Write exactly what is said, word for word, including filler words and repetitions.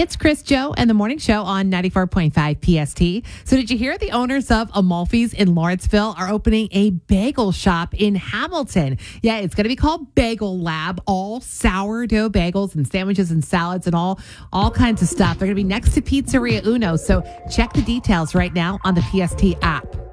It's Chris, Joe, and the Morning Show on ninety-four point five P S T. So did you hear the owners of Amalfi's in Lawrenceville are opening a bagel shop in Hamilton? Yeah, it's going to be called Bagel Lab, all sourdough bagels and sandwiches and salads and all, all kinds of stuff. They're going to be next to Pizzeria Uno. So check the details right now on the P S T app.